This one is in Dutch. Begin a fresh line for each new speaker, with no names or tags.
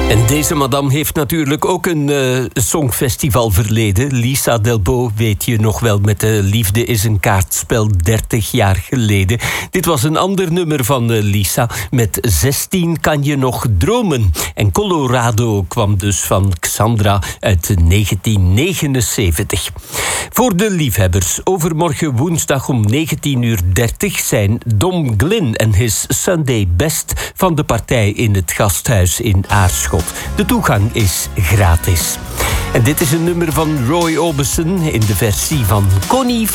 En deze madame heeft natuurlijk ook een songfestival verleden. Lisa Delbo weet je nog wel met de Liefde is een kaartspel 30 jaar geleden. Dit was een ander nummer van Lisa. Met 16 kan je nog dromen. En Colorado kwam dus van Xandra uit 1979. Voor de liefhebbers, overmorgen woensdag om 19:30 zijn Dom Glyn en his Sunday Best van de partij in het Gasthuis in Aarschot. De toegang is gratis. En dit is een nummer van Roy Orbison in de versie van Connie